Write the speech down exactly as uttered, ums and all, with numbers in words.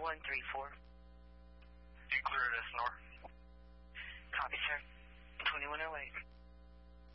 one three four. You clear it S N R. Copy, sir. twenty-one oh eight.